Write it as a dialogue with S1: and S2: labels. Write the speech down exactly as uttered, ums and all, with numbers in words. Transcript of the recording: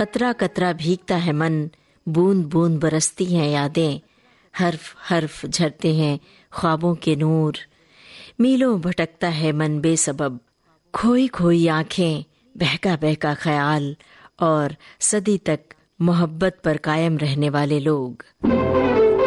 S1: कतरा कतरा भीगता है मन, बूंद बूंद बरसती हैं यादें, हर्फ हर्फ झरते हैं ख्वाबों के नूर। मीलों भटकता है मन बेसबब, खोई खोई आंखें, बहका बहका ख्याल, और सदी तक मोहब्बत पर कायम रहने वाले लोग।